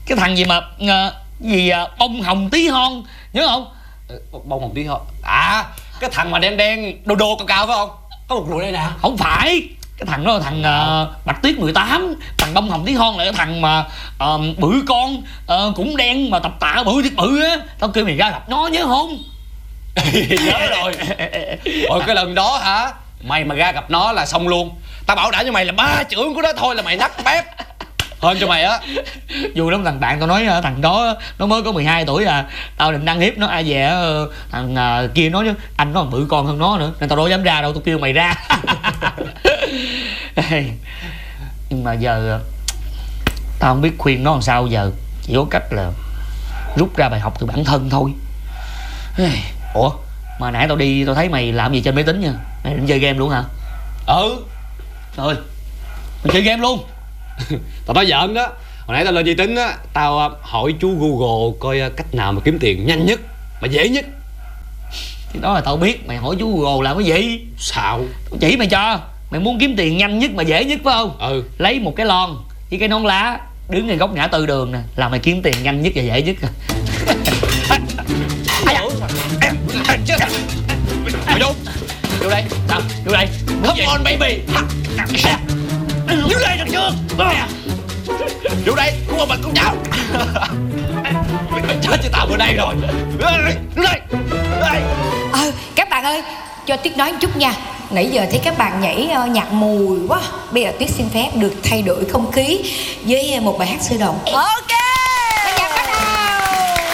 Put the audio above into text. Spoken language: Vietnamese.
cái thằng gì mà bông hồng tí hon, nhớ không? Bông hồng tí hon à? Cái thằng mà đen đen đô đô cao cao phải không? Có một rùi đây nè. Không phải, cái thằng đó là thằng Bạch Tuyết 18. Thằng bông hồng tí hon là cái thằng mà bự con, cũng đen mà tập tạ bự thiệt bự á. Tao kêu mày ra gặp nó nhớ không? Nhớ rồi. Ôi cái lần đó hả, mày mà ra gặp nó là xong luôn. Tao bảo đảm cho mày là 3 chưởng của nó thôi là mày nắp bép hơn cho mày á. Vui lắm, thằng bạn tao nói thằng đó nó mới có 12 tuổi à. Tao định đăng hiếp nó ai về thằng kia nói chứ anh nó còn bự con hơn nó nữa, nên tao đâu dám ra đâu, tao kêu mày ra. Nhưng mà giờ tao không biết khuyên nó làm sao giờ. Chỉ có cách là rút ra bài học từ bản thân thôi. Ủa mà nãy tao đi tao thấy mày làm gì trên máy tính nha? Mày định chơi game luôn hả? Ừ. Thôi mày chơi game luôn. Tao nói giỡn đó. Hồi nãy tao lên vi tính á, tao hỏi chú Google coi cách nào mà kiếm tiền nhanh nhất mà dễ nhất. Thì đó là tao biết, mày hỏi chú Google làm cái gì? Sao? Tao chỉ mày cho. Mày muốn kiếm tiền nhanh nhất mà dễ nhất phải không? Ừ. Lấy một cái lon với cái nón lá, đứng ngay góc ngã tư đường nè, là mày kiếm tiền nhanh nhất và dễ nhất. Mày vô. Vô đây, đâu? Vô đây. Come on baby. Vô đây được chưa? Vô đây, cũng một mình con cháu. Chết cho tao bữa nay rồi. Vô đây. Các bạn ơi, cho Tuyết nói một chút nha. Nãy giờ thấy các bạn nhảy nhạc mùi quá. Bây giờ Tuyết xin phép được thay đổi không khí với một bài hát sôi động. Ok.